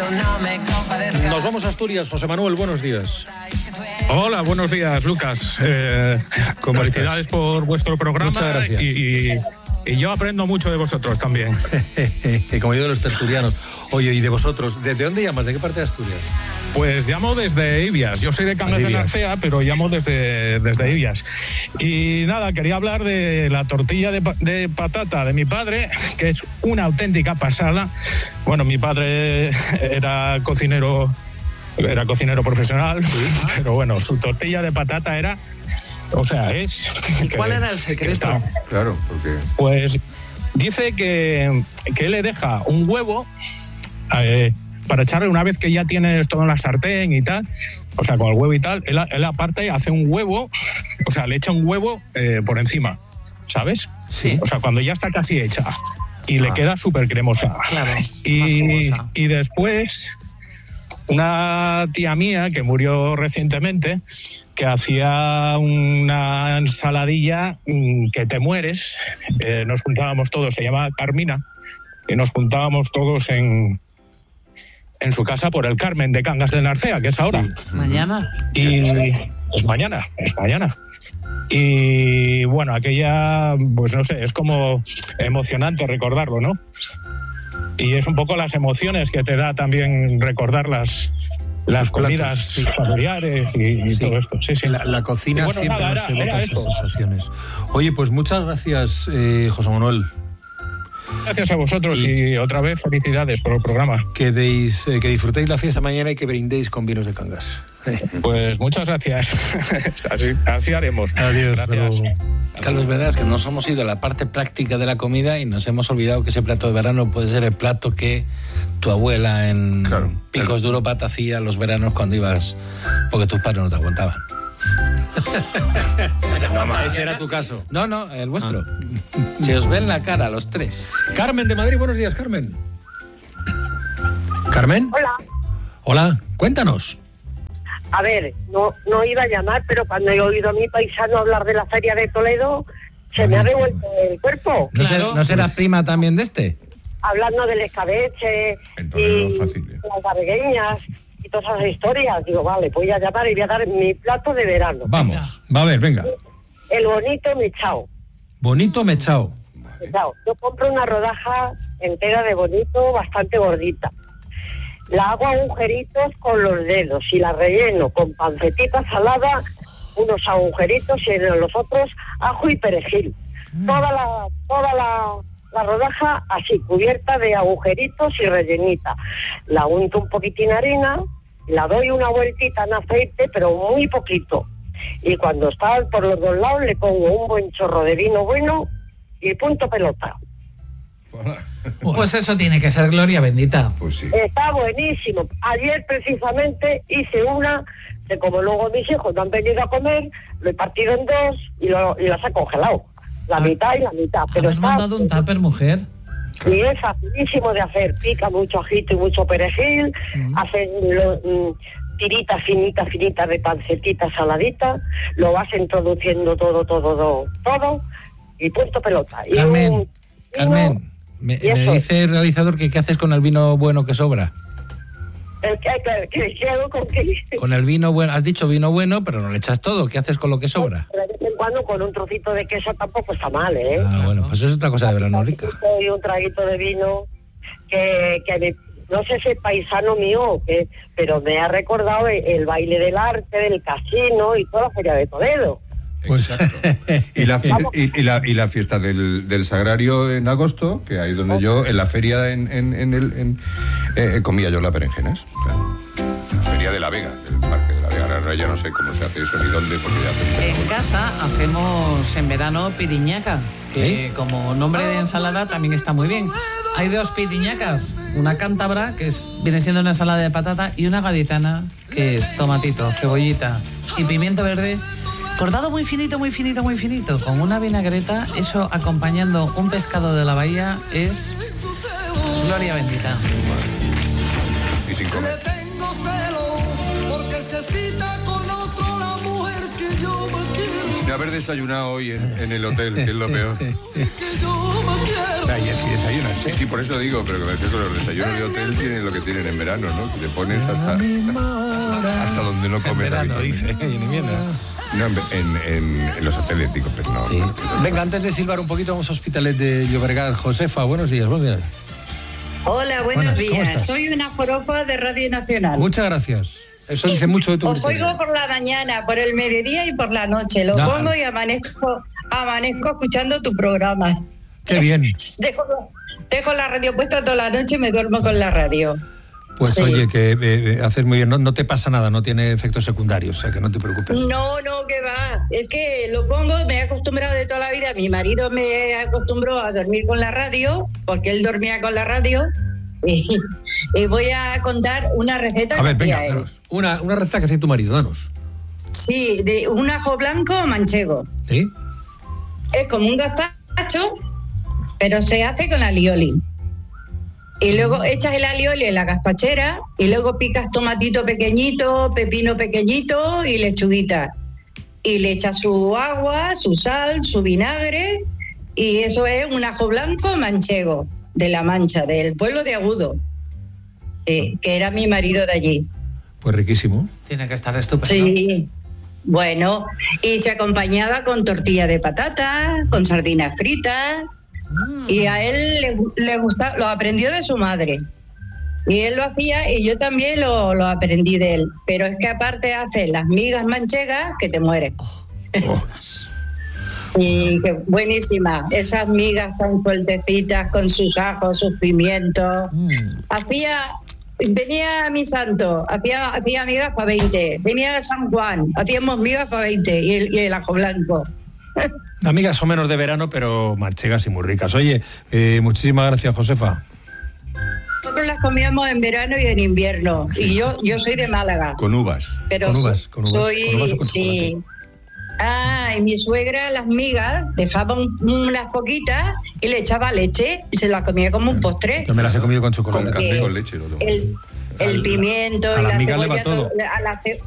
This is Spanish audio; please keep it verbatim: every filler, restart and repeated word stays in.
Nos vamos a Asturias. José Manuel, buenos días. Hola, buenos días, Lucas. Eh, felicidades por vuestro programa. Muchas gracias. Y, y, y yo aprendo mucho de vosotros también. Como yo de los tertulianos. Oye, ¿y de vosotros? ¿Desde dónde llamas? ¿De qué parte de Asturias? Pues llamo desde Ibias. Yo soy de Cangas de Narcea, pero llamo desde, desde Ibias. Y nada, quería hablar de la tortilla de, de patata de mi padre, que es una auténtica pasada. Bueno, mi padre era cocinero, era cocinero profesional, sí. Pero bueno, su tortilla de patata era... O sea, es... ¿Y cuál era el secreto? Está, claro, porque... Pues dice que, que él le deja un huevo... Eh, para echarle una vez que ya tienes todo en la sartén y tal, o sea, con el huevo y tal, él, él aparte hace un huevo, o sea, le echa un huevo eh, por encima, ¿sabes? Sí. O sea, cuando ya está casi hecha y ah. le queda súper cremosa. Claro, y, y después, una tía mía que murió recientemente, que hacía una ensaladilla que te mueres, eh, nos juntábamos todos, se llama Carmina, y nos juntábamos todos en... en su casa por el Carmen de Cangas de Narcea, que es ahora. Sí. Mañana. Y es mañana, es mañana. Y bueno, aquella, pues no sé, es como emocionante recordarlo, ¿no? Y es un poco las emociones que te da también recordar las, las comidas sí. familiares y, y sí. todo esto. Sí, sí. La, la cocina bueno, siempre nada, nos era, evoca era esas eso. sensaciones. Oye, pues muchas gracias, eh, José Manuel. Gracias a vosotros y, y otra vez felicidades por el programa. Que, deis, eh, que disfrutéis la fiesta mañana y que brindéis con vinos de Cangas. Pues muchas gracias. así, así haremos. Adiós. Gracias. Carlos, verás que nos hemos ido a la parte práctica de la comida y nos hemos olvidado que ese plato de verano puede ser el plato que tu abuela en claro, Picos claro. de Europa te hacía los veranos cuando ibas, porque tus padres no te aguantaban. No, ese era tu caso. No, no, el vuestro. Ah. Se os ve en la cara los tres. Carmen de Madrid, buenos días, Carmen. ¿Carmen? Hola. Hola, cuéntanos. A ver, no, no iba a llamar, pero cuando he oído a mi paisano hablar de la Feria de Toledo, se me ha revuelto el cuerpo. ¿No, claro. ser, ¿no serás prima también de este? Hablando del escabeche y fácil, ¿eh? las barregueñas y todas esas historias. Digo, vale, voy a llamar y voy a dar mi plato de verano. Vamos, va a ver, venga. El bonito mechao. Bonito mechao. Mechao. Yo compro una rodaja entera de bonito, bastante gordita. La hago agujeritos con los dedos y la relleno con pancetita salada, unos agujeritos y en los otros ajo y perejil. Mm. Toda la toda la, la rodaja así, cubierta de agujeritos y rellenita. La unto un poquitín harina, la doy una vueltita en aceite, pero muy poquito. Y cuando está por los dos lados le pongo un buen chorro de vino bueno y punto pelota. Pues eso tiene que ser gloria bendita. Pues sí. Está buenísimo. Ayer precisamente hice una, que como luego mis hijos no han venido a comer, lo he partido en dos y, lo, y las he congelado. La ah, mitad y la mitad. Pero ¿has mandado un tupper, mujer? Y es facilísimo de hacer. Pica mucho ajito y mucho perejil. Mm. Hacen lo, mm, tiritas finitas, finitas de pancetita saladita. Lo vas introduciendo todo, todo, todo, todo. Y punto pelota. Carmen, y un, Carmen. Me, me dice el realizador que qué haces con el vino bueno que sobra. ¿El qué, qué, qué, qué hago con qué? Con el vino bueno, has dicho vino bueno, pero no le echas todo. ¿Qué haces con lo que sobra? Pero de vez en cuando con un trocito de queso tampoco está mal, ¿eh? Ah, bueno, pues es otra cosa de verano rica. Y un traguito de vino que, que me, no sé si es paisano mío, que, pero me ha recordado el, el baile del arte, del casino y toda la Feria de Toledo. Pues, y, la, y, y, la, y la fiesta del, del Sagrario en agosto, que ahí donde yo, en la feria en, en, en el en, eh, comía yo las berenjenas. O sea, la feria de la Vega, del parque de la Vega. Ahora ya no sé cómo se hace eso ni dónde, porque ya hace En casa hacemos en verano piriñaca, que ¿Eh? como nombre de ensalada también está muy bien. Hay dos piriñacas, una cántabra, que es, viene siendo una ensalada de patata, y una gaditana, que es tomatito, cebollita y pimiento verde, cortado muy finito, muy finito, muy finito, con una vinagreta. Eso acompañando un pescado de la bahía es gloria bendita. Y sin comer. De haber desayunado hoy en, en el hotel, que es lo peor. O sea, y así desayunas, Sí, ¿eh? sí, por eso digo, pero que me refiero que los desayunos de hotel tienen lo que tienen en verano, ¿no? Que le pones hasta, hasta, hasta donde no comes verano, habitualmente. dice, y en invierno. No, en, en, en los hoteles, digo, pero no. Sí. Venga, antes de silbar un poquito, vamos a Hospitalet de Llobregat. Josefa, buenos días, buenos días. Hola, buenos Buenas, ¿cómo días. estás? Soy una joropa de Radio Nacional. Muchas gracias. Eso dice mucho de tu Os criterio. oigo por la mañana, por el mediodía y por la noche. Lo Nah. pongo y amanezco, amanezco escuchando tu programa. Qué bien. Dejo, dejo la radio puesta toda la noche y me duermo con la radio. Pues Sí. oye, que eh, haces muy bien. No, no te pasa nada, no tiene efectos secundarios, o sea que no te preocupes. No, no, que va. Es que lo pongo, me he acostumbrado de toda la vida. Mi marido me acostumbró a dormir con la radio, porque él dormía con la radio. Y, y voy a contar una receta A ver, que venga, hacía él. danos. Una, una receta que hace tu marido, danos. Sí, de un ajo blanco manchego. ¿Sí? Es como un gazpacho, pero se hace con alioli. Y luego echas el alioli en la gazpachera y luego picas tomatito pequeñito, pepino pequeñito y lechuguita. Y le echas su agua, su sal, su vinagre y eso es un ajo blanco manchego de La Mancha, del pueblo de Agudo, eh, que era mi marido de allí. Pues riquísimo. Tiene que estar estupendo. Sí, bueno, y se acompañaba con tortilla de patata, con sardinas fritas, y a él le, le gusta, lo aprendió de su madre. Y él lo hacía y yo también lo, lo aprendí de él. Pero es que aparte hace las migas manchegas que te mueren. Y que buenísima, esas migas tan sueltecitas con sus ajos, sus pimientos. Mm. Hacía, venía a mi santo, hacía, hacía migas para veinte. Venía a San Juan, hacíamos migas para veinte y el, y el ajo blanco. Amigas son menos de verano, pero manchegas y muy ricas. Oye, eh, muchísimas gracias, Josefa. Nosotros las comíamos en verano y en invierno. Y yo, yo soy de Málaga. Con uvas. Pero Con uvas, con uvas. soy, ¿Con uvas o con sí. Ah, y mi suegra las migas dejaba un- unas poquitas y le echaba leche y se las comía como un postre. Yo me las he comido con Con chocolate. café Eh, con leche. Lo tomo. El, el Al- pimiento a y la la miga le va cebolla, todo. todo- a la ce-